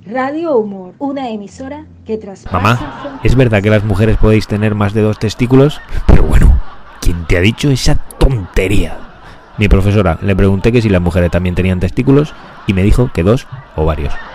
Radio Humor, una emisora que traspasa... Mamá, ¿es verdad que las mujeres podéis tener más de 2 testículos? Pero bueno, ¿quién te ha dicho esa tontería? Mi profesora, le pregunté que si las mujeres también tenían testículos y me dijo que 2 o varios.